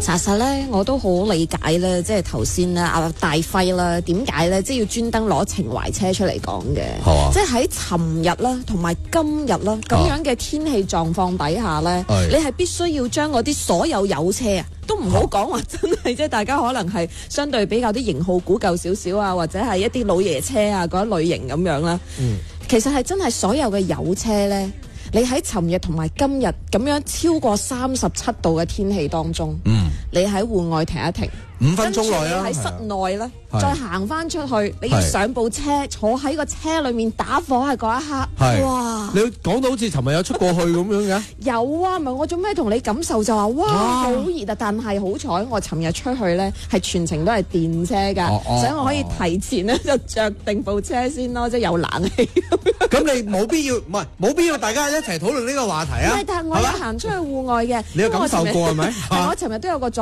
查實咧，我都好理解咧，即係頭先咧阿大輝啦，點解咧即係要專登攞情懷車出嚟講嘅？即係喺尋日啦，同埋今日啦咁樣嘅天氣狀況底下咧，你係必須要將嗰啲所有油車啊，都唔好講話真係即係大家可能係相對比較啲型號古舊少少啊，或者係一啲老爺車啊嗰一類型咁樣啦。其實係真係所有嘅油車咧。你喺尋日同埋今日咁樣超過37度嘅天氣當中，你喺戶外停一停 5分鐘內啊， 喺室內咧，再行翻出去，你要上部車，坐喺個車裏面打火係嗰一刻，哇！ 你講到好似尋日有出過去咁樣嘅？ 有啊，咪我做咩同你感受就話哇好熱啊！但係好彩我尋日出去咧係全程都係電車㗎，所以我可以提前咧就着定部車先咯，即係有冷氣。 咁你冇必要，唔係冇必要大家一齊討論呢個話題啊？ 但係我有行出去戶外嘅， 你有感受過係咪？ 我尋日都有個